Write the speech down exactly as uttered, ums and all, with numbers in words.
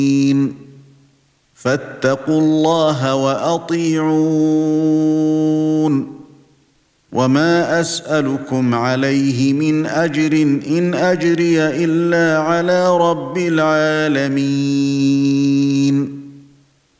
فاتقوا الله وأطيعون وما أسألكم عليه من أجر إن أجري إلا على رب العالمين